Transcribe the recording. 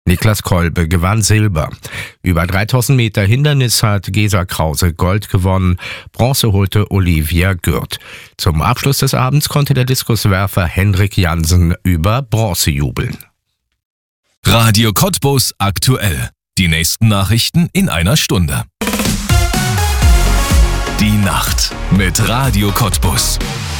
Niklas Kolbe gewann Silber. Über 3000 Meter Hindernis hat Gesa Krause Gold gewonnen. Bronze holte Olivia Gürt. Zum Abschluss des Abends konnte der Diskuswerfer Hendrik Jansen über Bronze jubeln. Radio Cottbus aktuell. Die nächsten Nachrichten in einer Stunde. Die Nacht mit Radio Cottbus.